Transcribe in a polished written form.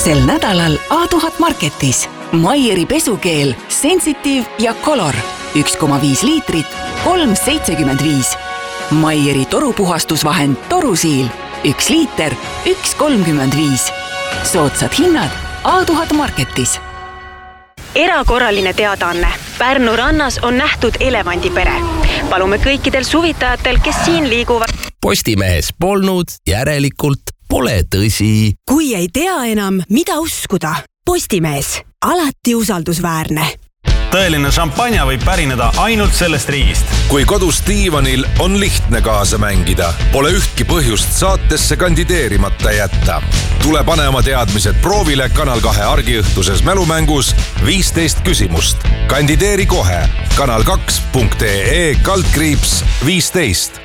Sel nädalal A1000 Marketis Maieri pesukeel Sensitive ja Color 1,5 liitrit 3,75. Maieri torupuhastusvahend Torusiil 1 liiter 1,35. Soodsad hinnad A1000 Marketis. Erakorraline teadaanne. Pärnu rannas on nähtud elevandipere. Palume kõikidel suvitajatel, kes siin liiguvad. Postimehes polnud, järelikult pole tõsi. Kui ei tea enam, mida uskuda. Postimees. Alati usaldusväärne. Tõeline šampanja võib pärineda ainult sellest riigist. Kui kodus diivanil on lihtne kaasa mängida, pole ühtki põhjust saatesse kandideerimata jätta. Tule pane oma teadmised proovile Kanal 2 argiõhtuses mälumängus 15 küsimust. Kandideeri kohe kanal2.ee/15.